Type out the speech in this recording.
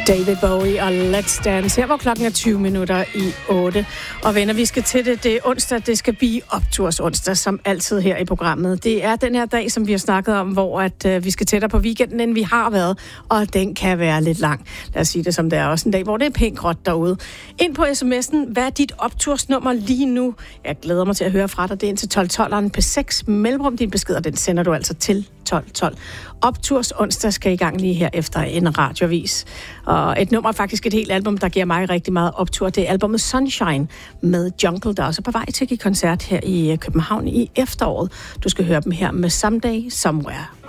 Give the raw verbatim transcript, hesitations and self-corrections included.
David Bowie og Let's Dance. Her var klokken er tyve minutter i otte. Og venner, vi skal til det. Det er onsdag, det skal blive opturs onsdag, som altid her i programmet. Det er den her dag, som vi har snakket om, hvor at, øh, vi skal tættere på weekenden, end vi har været. Og den kan være lidt lang. Lad os sige det, som det er også en dag, hvor det er pænt gråt derude. Ind på sms'en, hvad er dit optursnummer lige nu? Jeg glæder mig til at høre fra dig. Det er ind til tolv tolv P seks mellemrum. Din besked, den sender du altså til tolv tolv. Opturs onsdag skal i gang lige her efter en radioavis. Og et nummer er faktisk et helt album, der giver mig rigtig meget optur. Det er albumet Sunshine med Jungle, der er også på vej til at give koncert her i København i efteråret. Du skal høre dem her med Someday Somewhere.